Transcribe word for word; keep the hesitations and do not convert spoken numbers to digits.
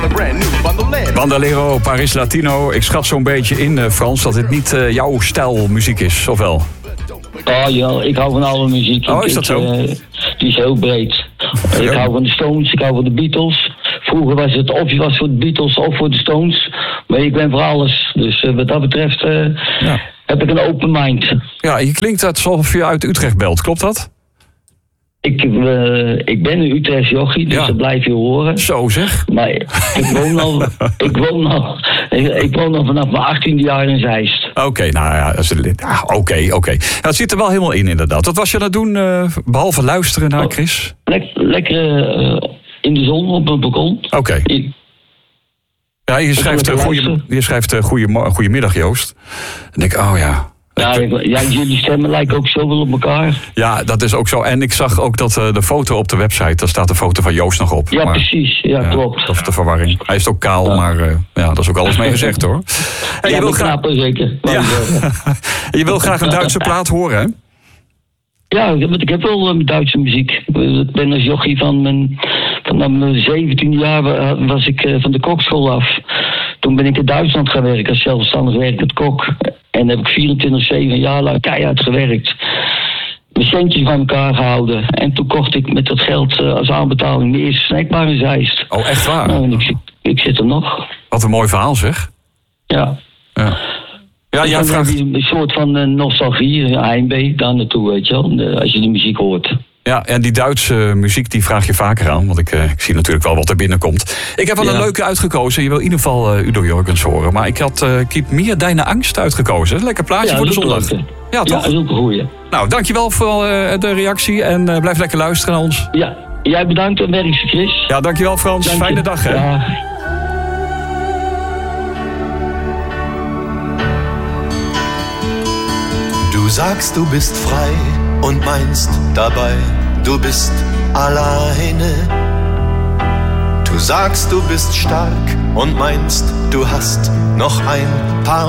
Bandolero, Paris Latino. Ik schat zo'n beetje in, uh, Frans, dat dit niet uh, jouw stijl muziek is, of wel? Oh ja, ik hou van alle muziek. Oh, is dat zo? Ik, uh, die is heel breed. Ik hou van de Stones, ik hou van de Beatles. Vroeger was het of je was voor de Beatles of voor de Stones. Maar ik ben voor alles. Dus uh, wat dat betreft uh, ja. heb ik een open mind. Ja, je klinkt alsof je uit Utrecht belt, klopt dat? Ik, uh, ik ben een Utrecht jochie, dus ja. dat blijf je horen. Zo zeg. Maar ik woon al, ik woon al, ik, ik woon al vanaf mijn achttiende jaar in Zeist. Oké, okay, nou ja, ah, oké, okay, oké. Okay. Nou, het zit er wel helemaal in inderdaad. Wat was je aan het doen, uh, behalve luisteren naar Chris? Lek, lekker uh, in de zon op een balkon. Oké. Okay. Ja, je schrijft, uh, goeie, je schrijft uh, goeie, goeiemiddag, Joost. En denk ik, oh ja... Ja, ik, ja, jullie stemmen lijken ook zoveel op elkaar. Ja, dat is ook zo. En ik zag ook dat uh, de foto op de website, daar staat de foto van Joost nog op. Ja, maar, precies. Ja, ja, klopt. Dat is de verwarring. Hij is ook kaal, ja. maar uh, ja, dat is ook alles mee gezegd, hoor. En ja, je wil graag... knappen, zeker. Ja. je wil graag een Duitse plaat horen, hè? Ja, want ik heb wel uh, Duitse muziek. Ik ben als jochie van mijn... Vanaf mijn zeventiende jaar was ik uh, van de kokschool af. Toen ben ik in Duitsland gaan werken als zelfstandig werkend kok. En heb ik vierentwintig zeven jaar lang keihard gewerkt. Mijn centjes van elkaar gehouden. En toen kocht ik met dat geld uh, als aanbetaling mijn eerste snackbar in Zeist. Oh, echt waar? Nou, en ik, ik zit er nog. Wat een mooi verhaal, zeg. Ja. Ja. Ja, ja, vraagt... Een soort van uh, nostalgie, heimwee daar naartoe, weet je wel. De, als je die muziek hoort. Ja, en die Duitse muziek die vraag je vaker aan. Want ik, uh, ik zie natuurlijk wel wat er binnenkomt. Ik heb wel ja. een leuke uitgekozen. Je wil in ieder geval uh, Udo Jurgens horen. Maar ik had uh, Keep Mir Deine Angst uitgekozen. Lekker plaatje ja, voor de zondag. Leuk. Ja, toch? Ja, dat is ook een goeie. Nou, dankjewel voor uh, de reactie. En uh, blijf lekker luisteren naar ons. Ja, jij bedankt en werk Chris. Ja, dankjewel Frans. Dank Fijne dag, hè. Ja. Du sagst, du bist frei und meinst dabei, du bist alleine. Du sagst, du bist stark und meinst, du hast noch ein paar